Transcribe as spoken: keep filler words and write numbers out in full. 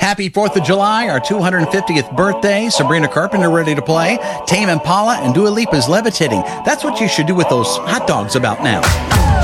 Happy fourth of July, our two hundred fiftieth birthday. Sabrina Carpenter ready to play. Tame Impala and Dua Lipa's Levitating. That's what you should do with those hot dogs about now.